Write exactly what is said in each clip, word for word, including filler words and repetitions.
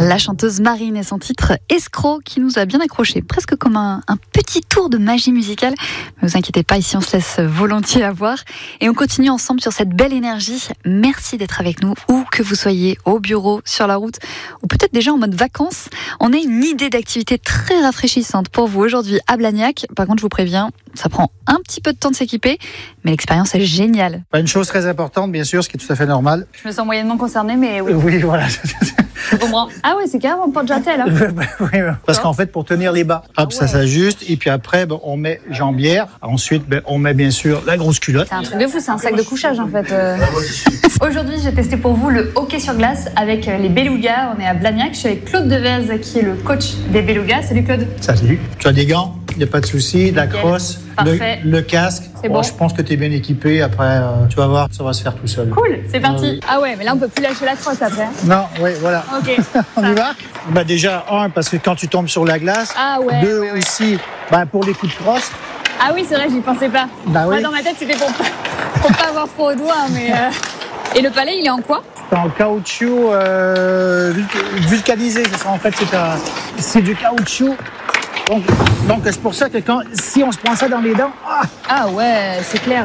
La chanteuse Marine et son titre Escroc qui nous a bien accrochés, presque comme un, un petit tour de magie musicale. Ne vous inquiétez pas, ici on se laisse volontiers avoir. Et on continue ensemble sur cette belle énergie. Merci d'être avec nous, où que vous soyez, au bureau, sur la route, ou peut-être déjà en mode vacances. On a une idée d'activité très rafraîchissante pour vous aujourd'hui à Blagnac. Par contre, je vous préviens, ça prend un petit peu de temps de s'équiper, mais l'expérience est géniale. Une chose très importante, bien sûr, ce qui est tout à fait normal. Je me sens moyennement concernée, mais oui. Oui, voilà. Je comprends. Ah ouais, c'est carrément porte-jatel. Hein. Oui, parce qu'en fait, pour tenir les bas, hop, ah ouais. Ça s'ajuste. Et puis après, ben, on met jambière. Ensuite, ben, on met bien sûr la grosse culotte. C'est un truc de fou, c'est un sac de couchage en fait. Euh... Aujourd'hui, j'ai testé pour vous le hockey sur glace avec les Belugas. On est à Blagnac. Je suis avec Claude Devez, qui est le coach des Belugas. Salut Claude. Salut. Tu as des gants, il n'y a pas de souci, de la crosse, le, le casque. C'est bon, bon. Je pense que tu es bien équipé. Après, euh, tu vas voir, ça va se faire tout seul. Cool, c'est parti. Euh, oui. Ah ouais, mais là, on peut plus lâcher la crosse après. Non, oui, voilà. Ok. On y va. Bah déjà, un, parce que quand tu tombes sur la glace. Ah ouais. Deux, ouais, ouais. aussi, bah, pour les coups de crosse. Ah oui, c'est vrai, j'y pensais pas. Bah Moi, oui. dans ma tête, c'était pour pas, pour pas avoir froid aux doigts. Mais euh... Et le palais, il est en quoi? C'est en caoutchouc euh, vulcanisé. C'est ça, en fait, c'est, un, c'est du caoutchouc. Donc, donc c'est pour ça que quand, si on se prend ça dans les dents. Ah, ah ouais, c'est clair.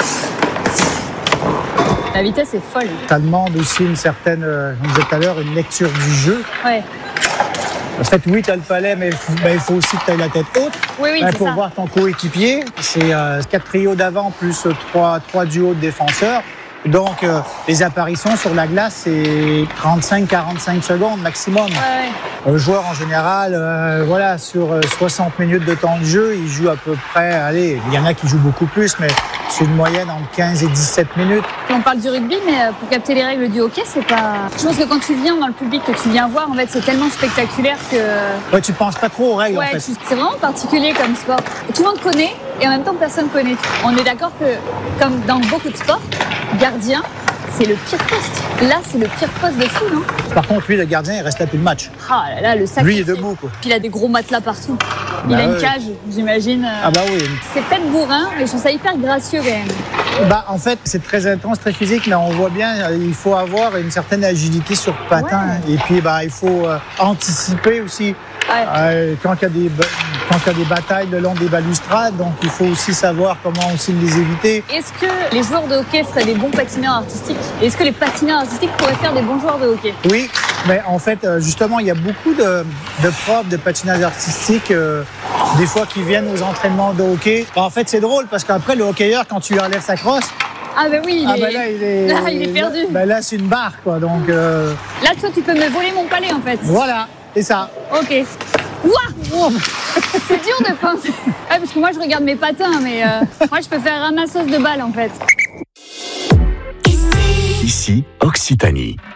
La vitesse est folle. Ça demande aussi une certaine, comme je disais tout à l'heure, une lecture du jeu. Ouais. En fait, oui, tu as le palais, mais ben, il faut aussi que tu aies la tête haute. Oui, oui, ben, c'est pour ça. voir ton coéquipier. C'est euh, quatre trios d'avant plus trois, trois duos de défenseurs. Donc, euh, les apparitions sur la glace, c'est trente-cinq à quarante-cinq secondes maximum. Ouais, ouais. Le joueur, en général, euh, voilà, sur soixante minutes de temps de jeu, il joue à peu près, allez, il y en a qui jouent beaucoup plus, mais c'est une moyenne entre quinze et dix-sept minutes. On parle du rugby, mais pour capter les règles du hockey, c'est pas... Je pense que quand tu viens dans le public, que tu viens voir, en fait, c'est tellement spectaculaire que... Ouais, tu penses pas trop aux règles, ouais, en fait. C'est vraiment particulier comme sport. Tout le monde connaît, et en même temps, personne connaît. On est d'accord que, comme dans beaucoup de sports, gardien, c'est le pire poste. Là, c'est le pire poste de fou, non? Par contre, lui, le gardien, il reste là tout le match. Ah là là, le sac. Lui, il est debout, quoi. Puis il a des gros matelas partout. Il Bah a une ouais. cage, j'imagine. Ah bah oui. C'est peut-être bourrin, mais je trouve ça hyper gracieux quand même. Bah, en fait, c'est très intense, très physique, mais on voit bien, il faut avoir une certaine agilité sur le patin. Ouais. Et puis, bah, il faut euh, anticiper aussi. Ouais. Euh, quand il y a des quand il y a des batailles le long des balustrades, donc il faut aussi savoir comment aussi les éviter. Est-ce que les joueurs de hockey seraient des bons patineurs artistiques? Est-ce que les patineurs artistiques pourraient faire des bons joueurs de hockey? Oui, mais en fait, justement, il y a beaucoup de, de profs de patinage artistique, euh, des fois qui viennent aux entraînements de hockey. En fait, c'est drôle parce qu'après, le hockeyeur, quand tu lui enlèves sa crosse, ah ben oui, il, ah est... ben là, il est là, il est perdu. Là, ben là, c'est une barre, quoi. Donc euh... là, toi, tu peux me voler mon palais, en fait. Voilà, c'est ça. Ok. Ouah, c'est dur de penser. Ouais, parce que moi, je regarde mes patins, mais euh, moi, je peux faire ramasseuse de balles, en fait. Ici, Occitanie.